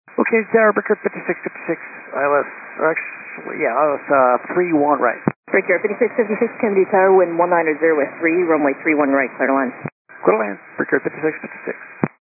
Okay, Tower, Brickyard 5656, ILS, actually, yeah, ILS 31 right. Brickyard 5656, Kennedy Tower, wind 1900 with 3, runway 31 right, clear to land. Clear to land, Brickyard 5656.